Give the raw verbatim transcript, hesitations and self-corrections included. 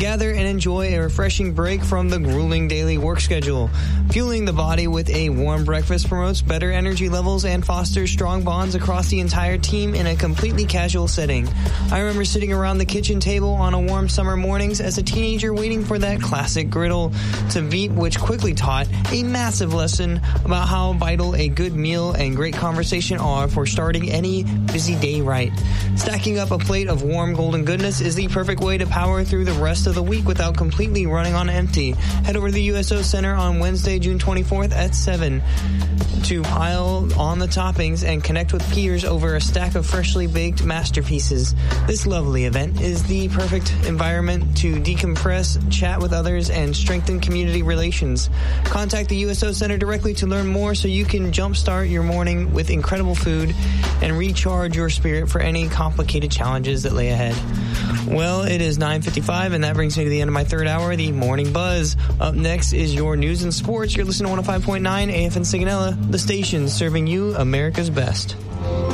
Gather and enjoy a refreshing break from the grueling daily work schedule. Fueling the body with a warm breakfast promotes better energy levels and fosters strong bonds across the entire team in a completely casual setting. I remember sitting around the kitchen table on a warm summer mornings as a teenager waiting for that classic griddle to beep, which quickly taught a massive lesson about how vital a good meal and great conversation are for starting any busy day right. Stacking up a plate of warm golden goodness is the perfect way to power through the rest of the week without completely running on empty. Head over to the U S O Center on Wednesday, June twenty-fourth at seven to pile on the toppings and connect with peers over a stack of freshly baked masterpieces. This lovely event is the perfect environment to decompress, chat with others, and strengthen community relations. Contact the U S O Center directly to learn more so you can jumpstart your morning with incredible food and recharge your spirit for any complicated challenges that lay ahead. Well, it is nine fifty-five, and that brings me to the end of my third hour, the Morning Buzz. Up next is your news and sports. You're listening to one oh five point nine A F N Sigonella, the station serving you America's best.